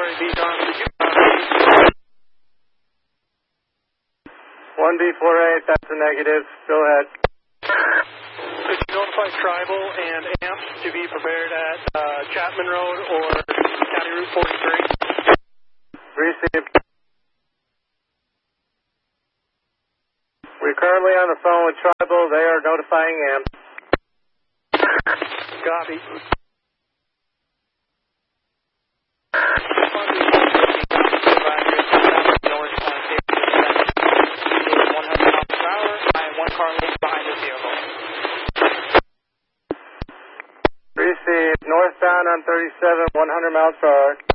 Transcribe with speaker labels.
Speaker 1: Charlie Beacon, did you
Speaker 2: 1B48, that's a negative. Go ahead.
Speaker 1: Could you notify Tribal and AMP to be prepared at Chapman Road or County Route 43?
Speaker 2: Received. We're currently on the phone with Tribal. They are notifying AMP.
Speaker 1: Copy.
Speaker 2: Received. Northbound on 37, 100 miles per hour.